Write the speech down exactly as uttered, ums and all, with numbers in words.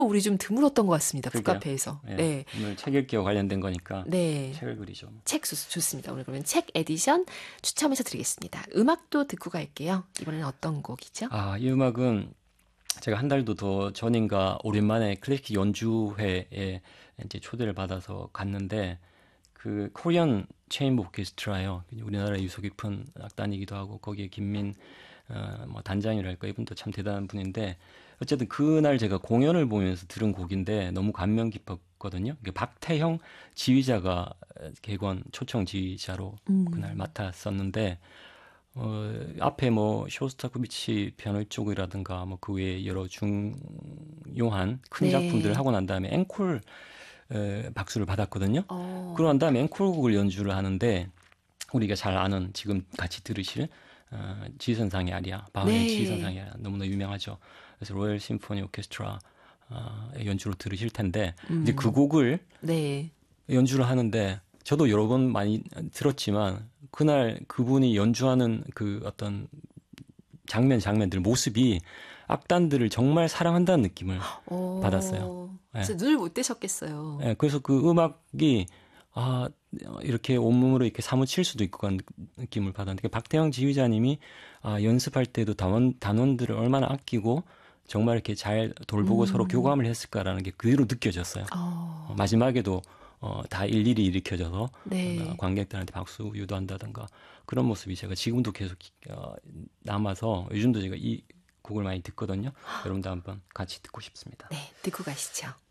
우리 좀 드물었던 것 같습니다. 그러게요. 북카페에서. 예, 네. 오늘 책 읽기와 관련된 거니까 네. 책을 그리죠. 책 좋, 좋습니다. 오늘 그러면 책 에디션 추첨해서 드리겠습니다. 음악도 듣고 갈게요. 이번에는 어떤 곡이죠? 아, 이 음악은 제가 한 달도 더 전인가 오랜만에 클래식 연주회에 이제 초대를 받아서 갔는데 그 코리안 체인버 오케스트라요. 우리나라의 유서 깊은 악단이기도 하고 거기에 김민 어, 뭐 단장이랄까 이분도 참 대단한 분인데 어쨌든 그날 제가 공연을 보면서 들은 곡인데 너무 감명 깊었거든요. 이게 박태형 지휘자가 객원 초청 지휘자로 음. 그날 맡았었는데 어, 앞에 뭐 쇼스타코비치 피아노 쪽이라든가 뭐 그 외에 여러 중요한 큰 네. 작품들을 하고 난 다음에 앵콜 에, 박수를 받았거든요. 어. 그러고 난 다음에 앵콜곡을 연주를 하는데 우리가 잘 아는 지금 같이 들으실 어, 지선상의 아리아, 바흐의 네. 지선상의 아리아 너무나 유명하죠. 그래서 로열 심포니 오케스트라 어, 연주로 들으실 텐데 음. 이제 그 곡을 네. 연주를 하는데 저도 여러 번 많이 들었지만 그날 그분이 연주하는 그 어떤 장면 장면들 모습이 악단들을 정말 사랑한다는 느낌을 어. 받았어요. 예. 진짜 눈을 못 떼셨겠어요. 예, 그래서 그 음악이 아 이렇게 온몸으로 이렇게 사무칠 수도 있고 그런 느낌을 받았는데 박태영 지휘자님이 아 연습할 때도 단원 단원들을 얼마나 아끼고 정말 이렇게 잘 돌보고 음. 서로 교감을 했을까라는 게 그대로 느껴졌어요. 어. 어, 마지막에도 어, 다 일일이 일으켜져서 네. 어, 관객들한테 박수 유도한다든가 그런 모습이 제가 지금도 계속 어, 남아서 요즘도 제가 이 곡을 많이 듣거든요. 여러분도 한번 같이 듣고 싶습니다. 네, 듣고 가시죠.